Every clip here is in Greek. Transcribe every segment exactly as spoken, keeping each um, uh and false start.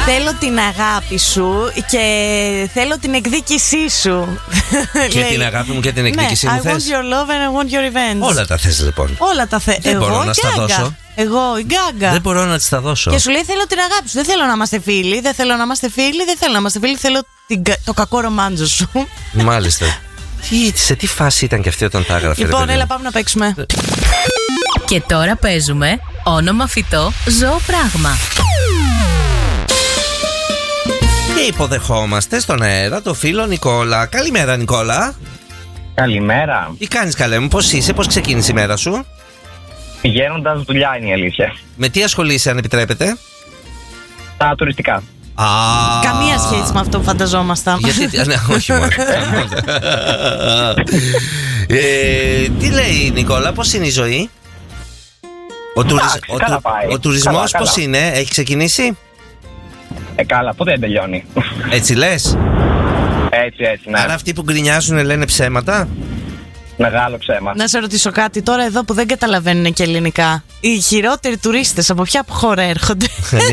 Θέλω την αγάπη σου και θέλω την εκδίκησή σου. Και την αγάπη μου και την εκδίκησή ναι, μου I θες? want your love and I want your revenge. Όλα τα θες λοιπόν. Όλα τα θες. Δεν Εγώ μπορώ να στα δώσω. Εγώ η Γκάγκα. Δεν μπορώ να τις τα δώσω. Και σου λέει θέλω την αγάπη σου. Δεν θέλω να είμαστε φίλοι. Δεν θέλω να είμαστε φίλοι. Δεν θέλω να είμαστε φίλοι. Θέλω την, το κακό ρομάντζο σου. Μάλιστα. Τι, σε τι φάση ήταν και αυτή όταν τα έγραφε? Λοιπόν, έλα πάμε να παίξουμε. Και τώρα παίζουμε όνομα φυτό, ζώο πράγμα. Και υποδεχόμαστε στον αέρα το φίλο Νικόλα. Καλημέρα Νικόλα. Καλημέρα. Τι κάνεις καλέ μου, πώς είσαι, πώς ξεκίνησε η μέρα σου? Πηγαίνοντας δουλειά είναι η αλήθεια. Με τι ασχολείσαι αν επιτρέπετε? Τα τουριστικά. Α, Καμία σχέση με αυτό που φανταζόμασταν. Γιατί, ναι, όχι μόνο. ε, τι λέει Νικόλα, πώς είναι η ζωή? Ο, τουρι... Εντάξει, ο, καλά του... πάει. ο τουρισμός Καλά, πώς καλά. είναι, έχει ξεκινήσει? Ε, καλά, ποτέ δεν τελειώνει. Έτσι λες? Έτσι, έτσι, ναι. Άρα αυτοί που γκρινιάζουν λένε ψέματα? Μεγάλο ψέμα. Να σε ρωτήσω κάτι τώρα εδώ που δεν καταλαβαίνουν και ελληνικά. Οι χειρότεροι τουρίστες από ποια χώρα έρχονται?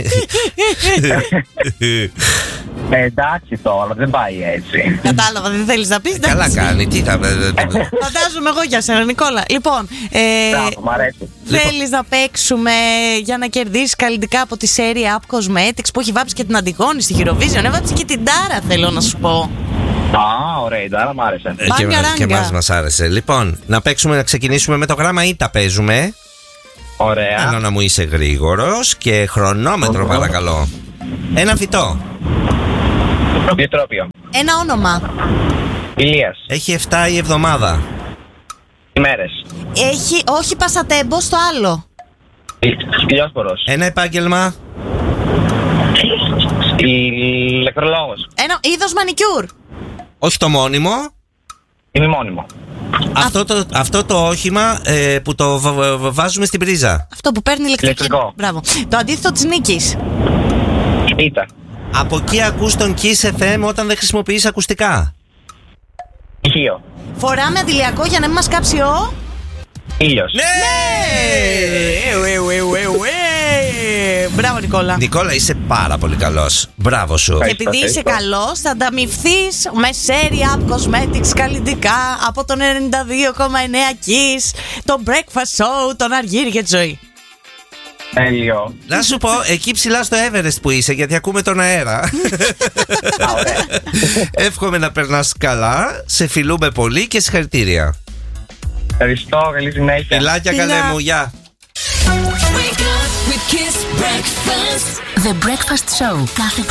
Ε, εντάξει τώρα, δεν πάει έτσι. Κατάλαβα, δεν θέλεις να πεις. Καλά κάνει, τι θα... Φαντάζομαι εγώ για σένα, Νικόλα. Λοιπόν, ε, Μπράβο, μ' αρέσει. θέλεις να παίξουμε για να κερδίσεις καλλιτικά από τη σέρια Up Cosmetics που έχει βάψει και την Αντιγόνη στη Eurovision. Έβαψε και την Τάρα, θέλω να σου πω. Α, ωραία, η Τάρα μ' άρεσε. Ε, και, Μπάγκα, και ράγκα. μας μας άρεσε. Λοιπόν, να παίξουμε, να ξεκινήσουμε με το γράμμα ή τα παίζουμε? Ωραία. Θέλω να μου είσαι γρήγορος και χρονόμετρο Οχ. παρακαλώ. Ένα φυτό. Διετρόπιο. Ένα όνομα. Ηλίας. Έχει εφτά η εβδομάδα. Ημέρες. Έχει, όχι πασατέμπο στο άλλο. Ηλιόσπορος. Ένα επάγγελμα. Ηλεκτρολόγος. Ένα είδος μανικιούρ. Όχι το μόνιμο. Ημιμόνιμο. Αυτό το, αυτό το όχημα ε, που το βα- βα- βα- βάζουμε στην πρίζα. Αυτό που παίρνει ηλεκτρική. Ηλεκτρικό. Μπράβο. Το αντίθετο της νίκης. Ήτα. Από εκεί ακούς τον Kiss εφ εμ όταν δεν χρησιμοποιείς ακουστικά. Ηχείο. Φοράμε αντιλιακό για να μην μας κάψει ο... Ήλιος. Ναι! Ε, ε, ε, ε, ε. Μπράβο, Νικόλα. Νικόλα, είσαι πάρα πολύ καλός. Μπράβο σου. Και Ευχαριστώ, επειδή είσαι ευχαριστώ. καλός, θα ανταμυφθείς με σέρια Up Cosmetics καλλιτικά από τον ενενήντα δύο κόμμα εννέα Kiss, το Breakfast Show, τον Αργύρι και τη ζωή. Τέλειο. Να σου πω, εκεί ψηλά στο Everest που είσαι, γιατί ακούμε τον αέρα. Α, ωραία. Εύχομαι να περνάς καλά. Σε φιλούμε πολύ και συγχαρητήρια. Ευχαριστώ, καλή συνέχεια. Φιλάκια Φιλιά. καλέ μου, γεια. The Breakfast Show. Κάθε